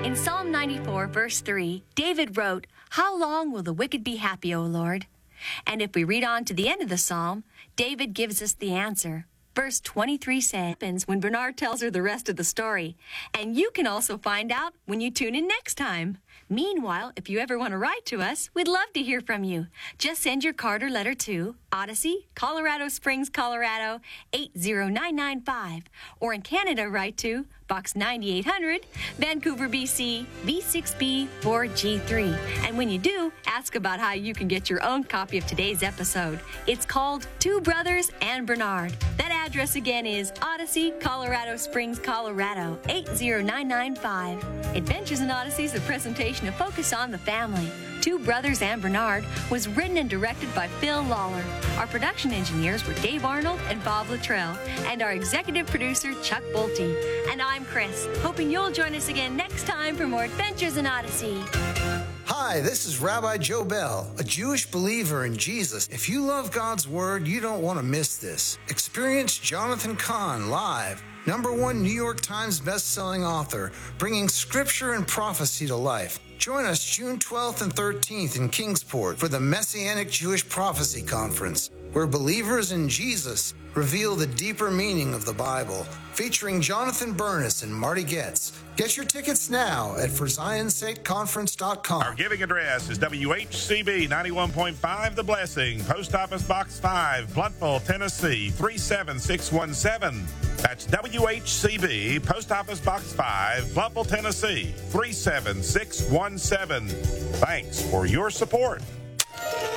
In Psalm 94, verse 3, David wrote, "How long will the wicked be happy, O Lord?" And if we read on to the end of the psalm, David gives us the answer. Verse 23 happens when Bernard tells her the rest of the story. And you can also find out when you tune in next time. Meanwhile, if you ever want to write to us, we'd love to hear from you. Just send your card or letter to Odyssey, Colorado Springs, Colorado, 80995. Or in Canada, write to Box 9800, Vancouver, BC, V6B 4G3. And when you do, ask about how you can get your own copy of today's episode. It's called Two Brothers and Bernard. That address again is Odyssey, Colorado Springs, Colorado, 80995. Adventures in Odyssey is a presentation of Focus on the Family. Two Brothers and Bernard was written and directed by Phil Lawler. Our production engineers were Dave Arnold and Bob Luttrell, and our executive producer, Chuck Bolte. And I'm Chris, hoping you'll join us again next time for more Adventures in Odyssey. Hi, this is Rabbi Joe Bell, a Jewish believer in Jesus. If you love God's Word, you don't want to miss this. Experience Jonathan Cahn live. #1 New York Times best-selling author, bringing scripture and prophecy to life. Join us June 12th and 13th in Kingsport for the Messianic Jewish Prophecy Conference, where believers in Jesus reveal the deeper meaning of the Bible, featuring Jonathan Bernis and Marty Goetz. Get your tickets now at ForZionSakeConference.com. Our giving address is WHCB 91.5 The Blessing, Post Office Box 5, Blountville, Tennessee 37617. That's WHCB, Post Office Box 5, Blountville, Tennessee 37617. Thanks for your support.